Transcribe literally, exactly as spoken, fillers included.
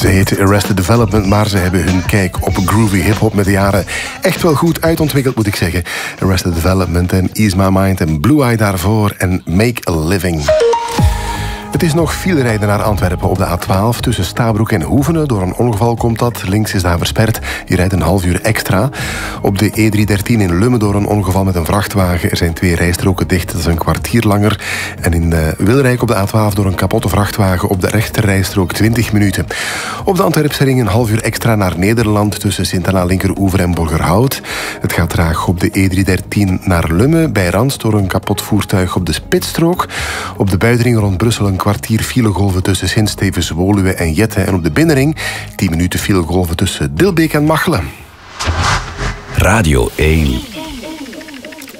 Ze heten Arrested Development, maar ze hebben hun kijk op groovy hip-hop met de jaren echt wel goed uitontwikkeld, moet ik zeggen. Arrested Development en Ease My Mind en Blue Eye daarvoor en Make a Living. Het is nog file rijden naar Antwerpen op de A twaalf. Tussen Stabroek en Hoevenen. Door een ongeval komt dat. Links is daar versperd. Je rijdt een half uur extra. Op de E driehonderddertien in Lummen door een ongeval met een vrachtwagen. Er zijn twee rijstroken dicht. Dat is een kwartier langer. En in uh, Wilrijk op de A twaalf door een kapotte vrachtwagen op de rechterrijstrook twintig minuten. Op de Antwerpse ring een half uur extra naar Nederland tussen Sint-Anna Linkeroever en Borgerhout. Het gaat traag op de E driehonderddertien naar Lummen. Bij Rans door een kapot voertuig op de spitsstrook. Op de buitenring rond Brussel een kwartier filegolven tussen Sint-Stevens, Woluwe en Jette. En op de binnenring tien minuten filegolven tussen Dilbeek en Machelen. Radio één.